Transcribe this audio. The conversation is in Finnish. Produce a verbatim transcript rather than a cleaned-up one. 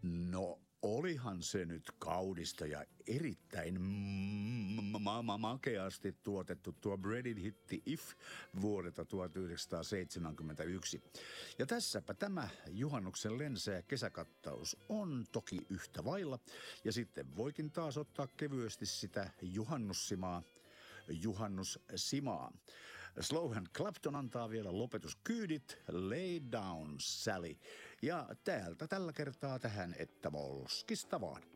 No olihan se nyt kaudista ja erittäin ma- ma- makeasti tuotettu tuo Breadin hitti If vuodelta tuhatyhdeksänsataaseitsemänkymmentäyksi. Ja tässäpä tämä juhannuksen lensä ja kesäkattaus on toki yhtä vailla. Ja sitten voikin taas ottaa kevyesti sitä juhannussimaa. Juhannus Simaa. Slohan Clapton antaa vielä lopetuskyydit, Lay Down Sally. Ja täältä tällä kertaa tähän, että molskista vaan.